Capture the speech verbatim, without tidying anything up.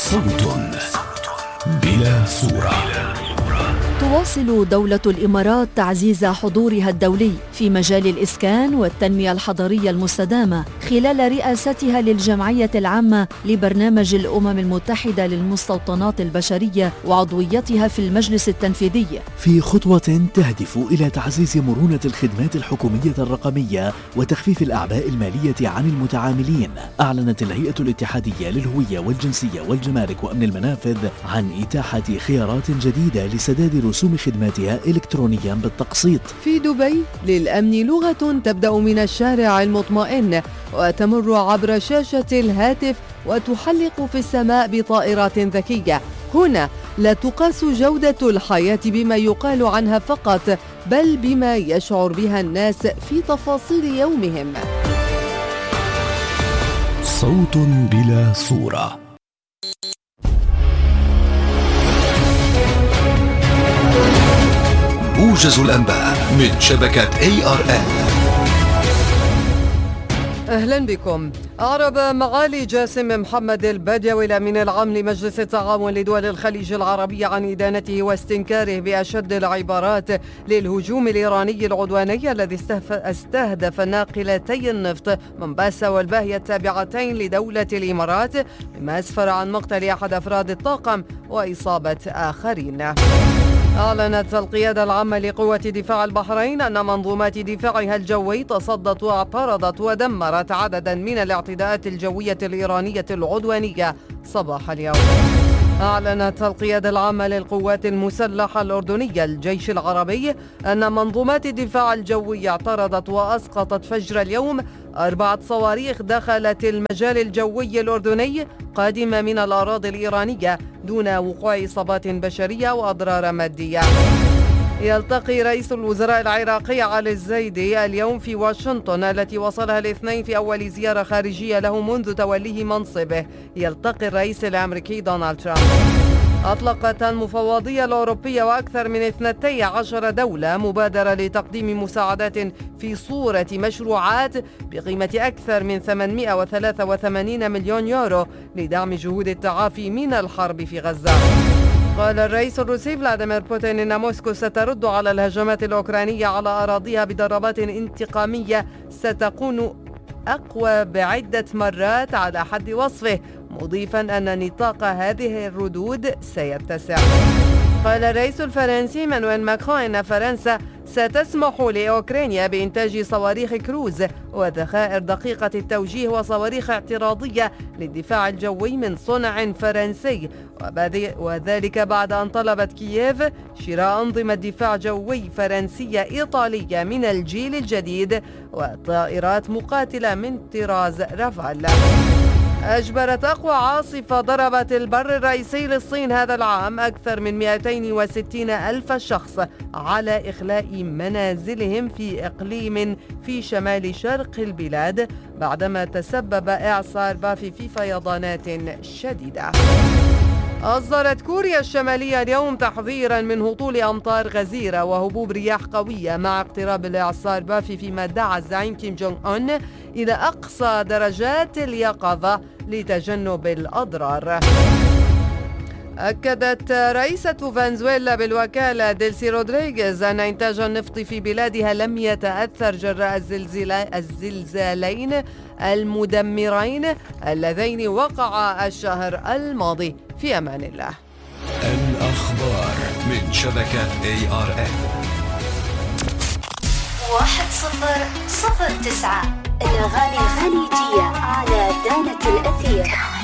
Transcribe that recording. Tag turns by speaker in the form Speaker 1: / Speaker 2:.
Speaker 1: صوت بلا صورة.
Speaker 2: تواصل دولة الإمارات تعزيز حضورها الدولي في مجال الإسكان والتنمية الحضرية المستدامة خلال رئاستها للجمعية العامة لبرنامج الأمم المتحدة للمستوطنات البشرية وعضويتها في المجلس التنفيذي،
Speaker 3: في خطوة تهدف إلى تعزيز مرونة الخدمات الحكومية الرقمية وتخفيف الأعباء المالية عن المتعاملين. أعلنت الهيئة الاتحادية للهوية والجنسية والجمارك وأمن المنافذ عن إتاحة خيارات جديدة لسداد رسوم خدماتها إلكترونيا بالتقسيط.
Speaker 4: في دبي للأمن لغة تبدأ من الشارع المطمئن وتمر عبر شاشة الهاتف وتحلق في السماء بطائرات ذكية. هنا لا تقاس جودة الحياة بما يقال عنها فقط، بل بما يشعر بها الناس في تفاصيل يومهم.
Speaker 1: صوت بلا صورة. موجز الأنباء من شبكة إيه آر إن.
Speaker 4: أهلا بكم. أعرب معالي جاسم محمد البدوي الأمين العام لمجلس التعاون لدول الخليج العربي عن إدانته واستنكاره بأشد العبارات للهجوم الإيراني العدواني الذي استهدف ناقلتي النفط منباسة والباهية التابعتين لدولة الإمارات، مما أسفر عن مقتل أحد أفراد الطاقم وإصابة آخرين. أعلنت القيادة العامة لقوة دفاع البحرين أن منظومات دفاعها الجوي تصدت واعترضت ودمرت عددا من الاعتداءات الجوية الإيرانية العدوانية صباح اليوم. أعلنت القيادة العامة للقوات المسلحة الأردنية الجيش العربي أن منظومات الدفاع الجوي اعترضت وأسقطت فجر اليوم أربعة صواريخ دخلت المجال الجوي الأردني قادمة من الأراضي الإيرانية دون وقوع إصابات بشرية وأضرار مادية. يلتقي رئيس الوزراء العراقي علي الزيدي اليوم في واشنطن التي وصلها الاثنين في أول زيارة خارجية له منذ توليه منصبه. يلتقي الرئيس الأمريكي دونالد ترامب. أطلقت المفوضية الأوروبية وأكثر من اثنتي عشر دولة مبادرة لتقديم مساعدات في صورة مشروعات بقيمة أكثر من ثمانمئة وثلاثة وثمانين مليون يورو لدعم جهود التعافي من الحرب في غزة. قال الرئيس الروسي فلاديمير بوتين إن موسكو سترد على الهجمات الأوكرانية على أراضيها بضربات انتقامية ستكون أقوى بعدة مرات على حد وصفه، مضيفا أن نطاق هذه الردود سيتسع. قال الرئيس الفرنسي مانويل ماكرون إن فرنسا ستسمح لأوكرانيا بإنتاج صواريخ كروز وذخائر دقيقة التوجيه وصواريخ اعتراضية للدفاع الجوي من صنع فرنسي، وذلك بعد أن طلبت كييف شراء أنظمة دفاع جوي فرنسية إيطالية من الجيل الجديد وطائرات مقاتلة من طراز رافال. أجبرت أقوى عاصفة ضربت البر الرئيسي للصين هذا العام أكثر من مئتين وستين ألف شخص على إخلاء منازلهم في إقليم في شمال شرق البلاد بعدما تسبب إعصار بافي في فيضانات شديدة. أصدرت كوريا الشمالية اليوم تحذيرا من هطول أمطار غزيرة وهبوب رياح قوية مع اقتراب الإعصار بافي، فيما دعا الزعيم كيم جونغ أون إلى أقصى درجات اليقظة لتجنب الأضرار. أكدت رئيسة فنزويلا بالوكالة ديلسي رودريغيز أن إنتاج النفط في بلادها لم يتأثر جراء الزلزالين المدمرين اللذين وقعا الشهر الماضي. في أمان الله.
Speaker 1: الأخبار من شبكة إيه آر إن.
Speaker 5: واحد صفر صفر تسعة الأغاني الخليجية على دانة الأثير.